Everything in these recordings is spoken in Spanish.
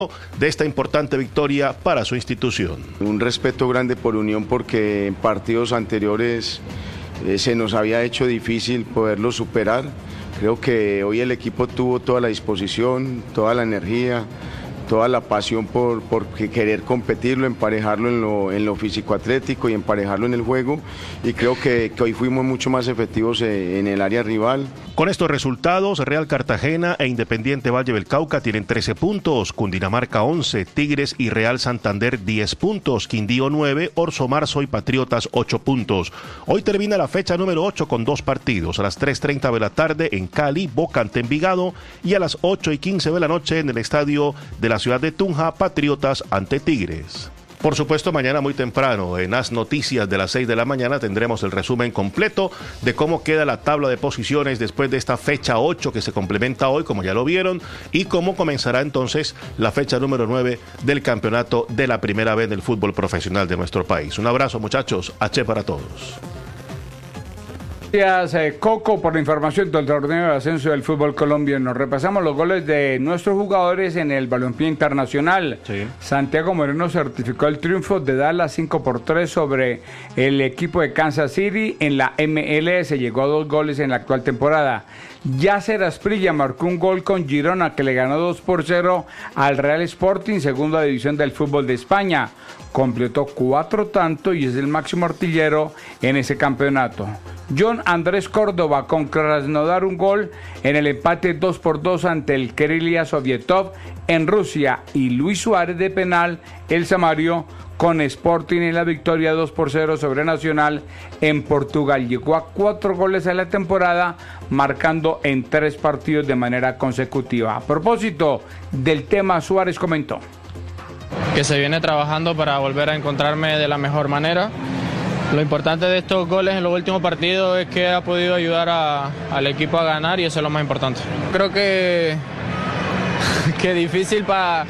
de esta importante victoria para su institución. Un respeto grande por Unión porque en partidos anteriores se nos había hecho difícil poderlo superar. Creo que hoy el equipo tuvo toda la disposición, toda la energía, toda la pasión por querer competirlo, emparejarlo en lo físico-atlético y emparejarlo en el juego, y creo que hoy fuimos mucho más efectivos en el área rival. Con estos resultados, Real Cartagena e Independiente Valle del Cauca tienen 13 puntos, Cundinamarca 11, Tigres y Real Santander 10 puntos, Quindío 9, Orso Marzo y Patriotas 8 puntos. Hoy termina la fecha número 8 con 2 partidos, a las 3:30 de la tarde en Cali, Boca ante Envigado, y a las 8:15 de la noche en el estadio de la ciudad de Tunja, Patriotas ante Tigres. Por supuesto, mañana muy temprano, en las noticias de las 6 de la mañana, tendremos el resumen completo de cómo queda la tabla de posiciones después de esta fecha 8 que se complementa hoy, como ya lo vieron, y cómo comenzará entonces la fecha número 9 del campeonato de la primera vez del fútbol profesional de nuestro país. Un abrazo, muchachos. H para todos. Gracias, Coco, por la información del torneo de ascenso del fútbol colombiano. Repasamos los goles de nuestros jugadores en el balompié internacional. Sí. Santiago Moreno certificó el triunfo de Dallas 5-3 sobre el equipo de Kansas City en la MLS. Llegó a 2 goles en la actual temporada. Yasser Asprilla marcó un gol con Girona, que le ganó 2-0 al Real Sporting, segunda división del fútbol de España. Completó 4 tantos y es el máximo artillero en ese campeonato. John Andrés Córdoba con Krasnodar un gol en el empate 2-2 ante el Krylia Sovietov en Rusia, y Luis Suárez de penal, el Samario, con Sporting en la victoria 2-0 sobre Nacional en Portugal. Llegó a 4 goles en la temporada, marcando en 3 partidos de manera consecutiva. A propósito del tema, Suárez comentó que se viene trabajando para volver a encontrarme de la mejor manera. Lo importante de estos goles en los últimos partidos es que ha podido ayudar al equipo a ganar, y eso es lo más importante. Creo que difícil para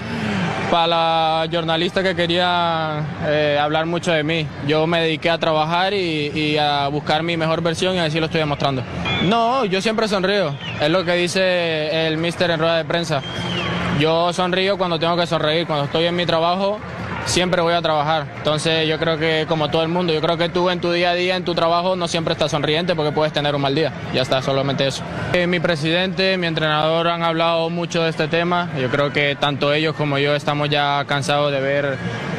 la jornalista que quería hablar mucho de mí. Yo me dediqué a trabajar y a buscar mi mejor versión, y así lo estoy demostrando. No, yo siempre sonrío, es lo que dice el míster en rueda de prensa. Yo sonrío cuando tengo que sonreír, cuando estoy en mi trabajo siempre voy a trabajar. Entonces yo creo que, como todo el mundo, yo creo que tú en tu día a día, en tu trabajo, no siempre estás sonriente porque puedes tener un mal día. Ya está, solamente eso. Mi presidente, mi entrenador han hablado mucho de este tema. Yo creo que tanto ellos como yo estamos ya cansados de ver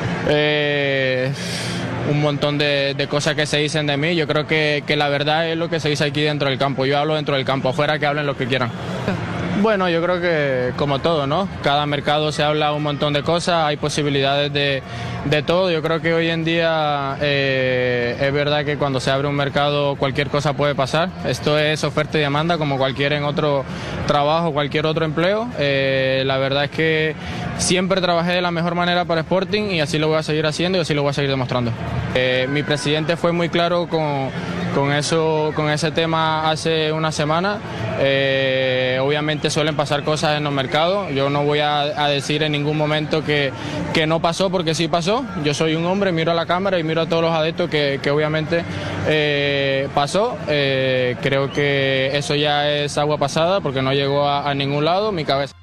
un montón de cosas que se dicen de mí. Yo creo que la verdad es lo que se dice aquí dentro del campo. Yo hablo dentro del campo, afuera que hablen lo que quieran. Bueno, yo creo que como todo, ¿no? Cada mercado se habla un montón de cosas, hay posibilidades de todo. Yo creo que hoy en día es verdad que cuando se abre un mercado cualquier cosa puede pasar. Esto es oferta y demanda como cualquier en otro trabajo, cualquier otro empleo. La verdad es que siempre trabajé de la mejor manera para Sporting, y así lo voy a seguir haciendo y así lo voy a seguir demostrando. Mi presidente fue muy claro con ese tema hace una semana. Obviamente suelen pasar cosas en los mercados. Yo no voy a decir en ningún momento que no pasó, porque sí pasó. Yo soy un hombre, miro a la cámara y miro a todos los adeptos que obviamente pasó. Creo que eso ya es agua pasada porque no llegó a ningún lado. Mi cabeza.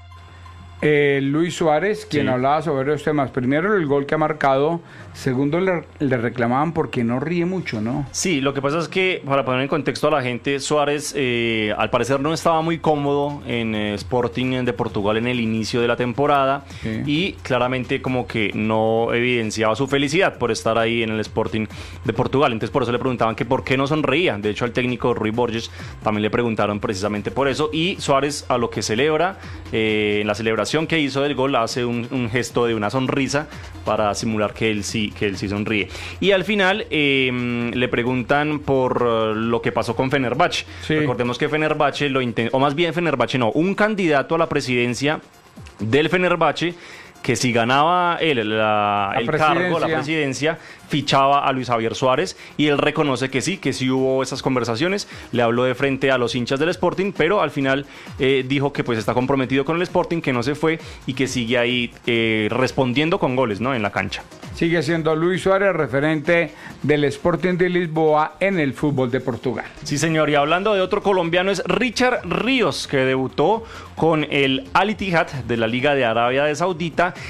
Luis Suárez, quien hablaba sobre los temas. Primero, el gol que ha marcado. Segundo, le reclamaban porque no ríe mucho, ¿no? Sí, lo que pasa es que, para poner en contexto a la gente, Suárez al parecer no estaba muy cómodo en Sporting de Portugal en el inicio de la temporada, y claramente como que no evidenciaba su felicidad por estar ahí en el Sporting de Portugal. Entonces por eso le preguntaban que por qué no sonreía. De hecho, al técnico Rui Borges también le preguntaron precisamente por eso, y Suárez, a lo que celebra, en la celebración que hizo del gol, hace un gesto de una sonrisa para simular que él sí sonríe. Y al final le preguntan por lo que pasó con Fenerbahce. Recordemos que Fenerbahce lo intentó, o más bien Fenerbahce no, un candidato a la presidencia del Fenerbahce, que si ganaba él el cargo, la presidencia, fichaba a Luis Javier Suárez, y él reconoce que sí hubo esas conversaciones. Le habló de frente a los hinchas del Sporting, pero al final dijo que pues está comprometido con el Sporting, que no se fue y que sigue ahí respondiendo con goles, ¿no?, en la cancha. sigue siendo Luis Suárez, referente del Sporting de Lisboa en el fútbol de Portugal. Sí, señor, y hablando de otro colombiano es Richard Ríos, que debutó con el Al Ittihad de la Liga de Arabia Saudita